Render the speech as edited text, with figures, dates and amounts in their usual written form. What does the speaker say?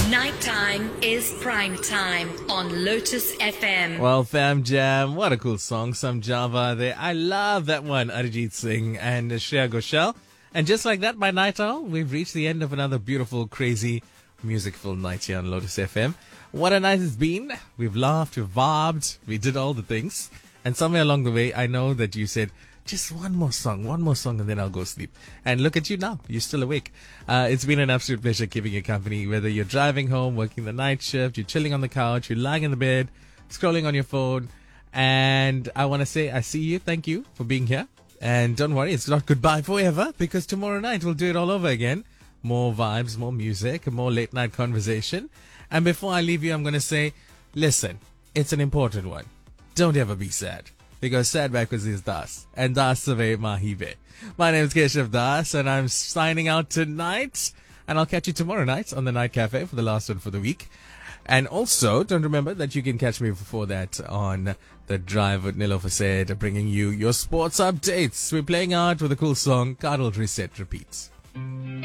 Nighttime is prime time on Lotus FM. Well, Fam Jam, what a cool song. Some Java there. I love that one. Arijit Singh and Shreya Ghoshal. And just like that, by night owl, we've reached the end of another beautiful, crazy, music-filled night here on Lotus FM. What a night it's been. We've laughed, we've vibed, we did all the things. And somewhere along the way, I know that you said, just one more song, and then I'll go sleep. And look at you now. You're still awake. It's been an absolute pleasure keeping you company, whether you're driving home, working the night shift, you're chilling on the couch, you're lying in the bed, scrolling on your phone. And I want to say, I see you. Thank you for being here. And don't worry, it's not goodbye forever, because tomorrow night we'll do it all over again. More vibes, more music, more late night conversation. And before I leave you, I'm going to say, listen, it's an important one. Don't ever be sad. Because sad backwards is Das. And Das Save Mahibe. My name is Keshav Das, and I'm signing out tonight. And I'll catch you tomorrow night on the Night Cafe for the last one for the week. And also, don't remember that you can catch me before that on The Drive with Nilofer Said, bringing you your sports updates. We're playing out with a cool song, Cuddle Reset Repeats.